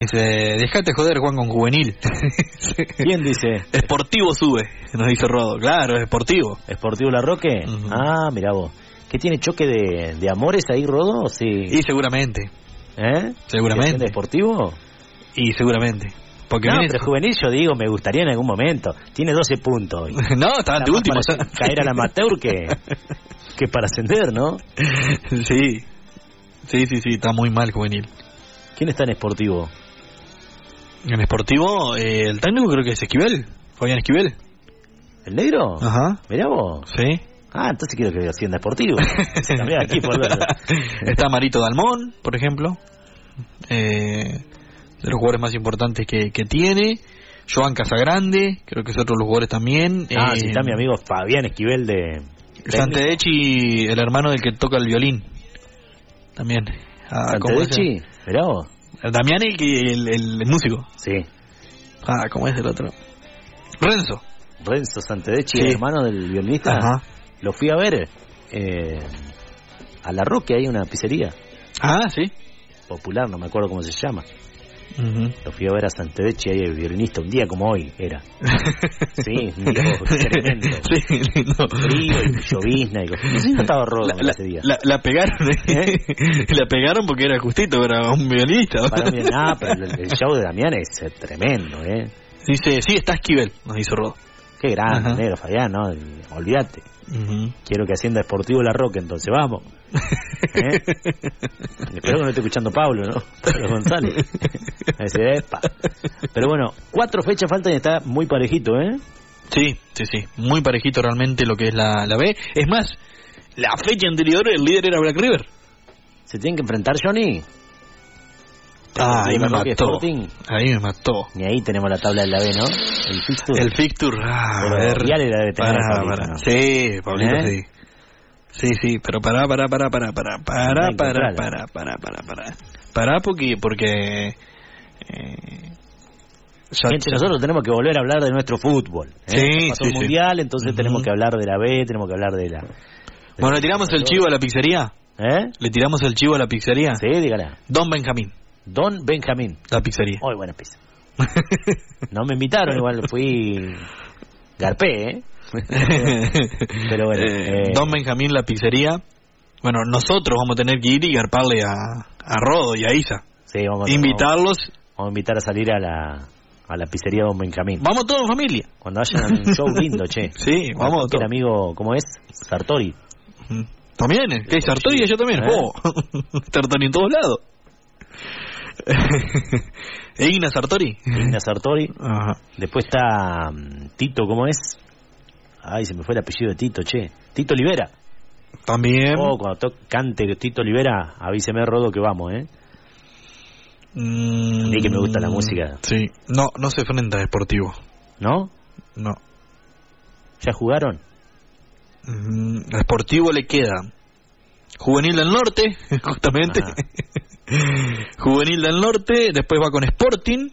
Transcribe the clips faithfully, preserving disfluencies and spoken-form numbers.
Dice, dejate joder, Juan, con Juvenil. ¿Quién dice? Sportivo sube, nos dice Rodo. Claro, es Sportivo. ¿Sportivo Larroque? Uh-huh. Ah, mirá vos. ¿Qué tiene choque de, de amores ahí, Rodo? Sí. Y seguramente. ¿Eh? Seguramente. ¿De Sportivo? Y seguramente. Porque no, viene... pero Juvenil, yo digo, me gustaría en algún momento. Tiene doce puntos hoy. No, está ante último. Para caer al amateur que, que para ascender, ¿no? Sí. Sí, sí, sí, está muy mal Juvenil. ¿Quién está en Sportivo? En Sportivo, eh, el técnico creo que es Esquivel, Fabián Esquivel. ¿El negro? Ajá. Mirá vos. Sí. Ah, entonces quiero que Hacienda Sportivo. Se cambia aquí por la... Está Marito Dalmón, por ejemplo. Eh, de los jugadores más importantes que, que tiene. Joan Casagrande, creo que es otro de los jugadores también. Ah, eh, sí, está mi amigo Fabián Esquivel de... Santedecchi, el hermano del que toca el violín. También. Ah, Santedecchi, mirá vos. Damián, el, el, el, el músico. Sí. Ah, ¿cómo es el otro? Renzo. Renzo Santedecchi, sí. El hermano del violinista. Ajá. Lo fui a ver eh, a La Roque, hay una pizzería. Ah, sí. Popular, no me acuerdo cómo se llama. Uh-huh. Lo fui a ver a Santedecchi, ahí el violinista, un día como hoy era. Sí, un día tremendo. Sí, lindo. Frío y llovizna y cosas. No estaba Rodo la, ese día. La, la pegaron, ¿eh? La pegaron porque era justito, era un violinista. Para mí, nah, pero el, el show de Damián es tremendo, ¿eh? Dice, sí, está Esquivel, nos hizo Rodo. Qué grande, uh-huh. Negro, Fabián, ¿no? Olvídate. Uh-huh. Quiero que Hacienda Sportivo La Roque, entonces vamos. ¿Eh? Espero que no esté escuchando Pablo, ¿no? Pablo González. Dice, epa. Pero bueno, cuatro fechas faltan y está muy parejito, ¿eh? Sí, sí, sí. Muy parejito realmente lo que es la, la B. Es más, la fecha anterior el líder era Black River. ¿Se tienen que enfrentar, Johnny? Ah, ahí me mató. Sporting. Ahí me mató. Y ahí tenemos la tabla de la B, ¿no? El fixture. El fixture. Ah, pero a ver. Ya le debe tener para, Pablito, para. ¿no? Sí, Pablito, ¿Eh? sí. Sí, sí, pero pará, pará, pará, pará, pará, pará, pará, pará, pará, pará, pará. Pará porque, porque... Eh, ya, Gente, ya. Nosotros tenemos que volver a hablar de nuestro fútbol. ¿eh? Sí, pasó sí, el mundial, sí. Entonces uh-huh. tenemos que hablar de la B, tenemos que hablar de la... De bueno, ¿le tiramos el chivo a la pizzería? ¿Eh? ¿Le tiramos el chivo a la pizzería? Sí, dígala. Don Benjamín. Don Benjamín. La pizzería. Muy buena pizza. No me invitaron, igual fui... Garpé, ¿eh? Pero bueno. Eh, eh... Don Benjamín, la pizzería. Bueno, nosotros vamos a tener que ir y garparle a, a Rodo y a Isa. Sí, vamos a invitarlos. Vamos, vamos a invitar a salir a la, a la pizzería Don Benjamín. Vamos todos en familia. Cuando vayan a un show lindo, che. Sí, vamos todos. El amigo, ¿cómo es? Sartori. Uh-huh. ¿También? ¿Qué hay Sartori? Yo también. ¿Eh? Oh, Sartori en todos lados. Igna Sartori. Igna Sartori. Ajá. Después está um, Tito, ¿cómo es? Ay, se me fue el apellido de Tito, che. Tito Olivera. También. Oh, cuando to- cante Tito Olivera, avíseme, Rodo, que vamos, ¿eh? Mm, a mí que me gusta la música. Sí. No, no se enfrenta a Sportivo. ¿No? No. ¿Ya jugaron? Mm, a Sportivo le queda Juvenil del Norte, justamente. Juvenil del Norte, después va con Sporting,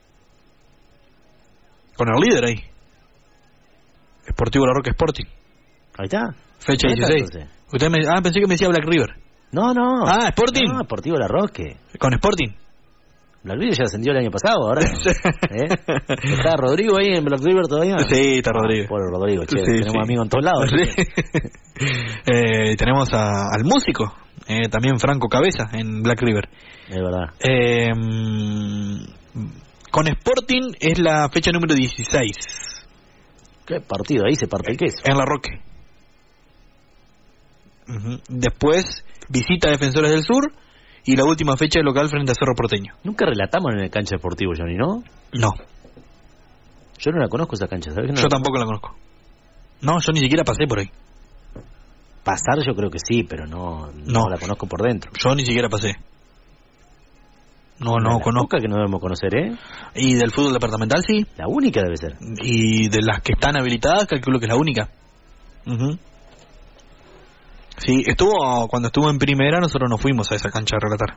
con el líder ahí. Sportivo La Roca Sporting. Ahí está. Fecha dieciséis. Usted me, ah, pensé que me decía Black River. No, no. Ah, Sporting. No, Sportivo La Roque. Con Sporting. Black River ya ascendió el año pasado, ahora. ¿Eh? ¿Está Rodrigo ahí en Black River todavía? Sí, está Rodrigo. Ah, pobre Rodrigo, che. Sí, tenemos sí. amigos en todos lados. Sí. eh, tenemos a, al músico, eh, también Franco Cabeza, en Black River. Es verdad. Eh, con Sporting es la fecha número dieciséis. ¿Qué partido? Ahí se parte el queso. En La Roque. Uh-huh. Después visita a Defensores del Sur y la última fecha de local frente a Cerro Porteño. Nunca relatamos en el cancha deportivo, Johnny, ¿no? No. Yo no la conozco esa cancha, ¿sabes? Que no yo la... tampoco la conozco. No, yo ni siquiera pasé por ahí. Pasar yo creo que sí, pero no, no, no. la conozco por dentro. Yo ni siquiera pasé. No, no la conozco. Que no debemos conocer, ¿eh? Y del fútbol departamental, sí. La única debe ser. Y de las que están habilitadas, calculo que es la única. Uh-huh. Sí, estuvo cuando estuvo en primera, nosotros nos fuimos a esa cancha a relatar.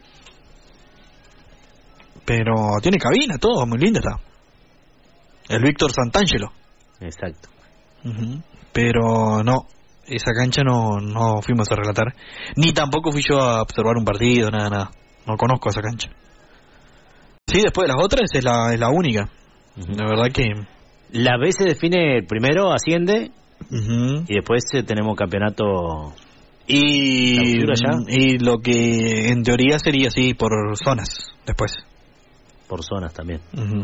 Pero tiene cabina, todo, muy linda está. El Víctor Santangelo. Exacto. Uh-huh. Pero no, esa cancha no, no fuimos a relatar. Ni tampoco fui yo a observar un partido, nada, nada. No conozco esa cancha. Sí, después de las otras es la, es la única. Uh-huh. La verdad que... La B se define primero, asciende, uh-huh. y después tenemos campeonato... Y, y lo que en teoría sería así por zonas después. Por zonas también. Uh-huh.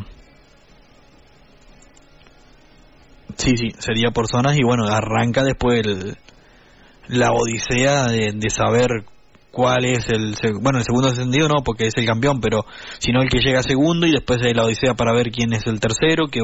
Sí, sí, sería por zonas y bueno, arranca después el, la odisea de, de saber cuál es el... Bueno, el segundo descendido no, porque es el campeón, pero sino el que llega segundo y después la odisea para ver quién es el tercero, que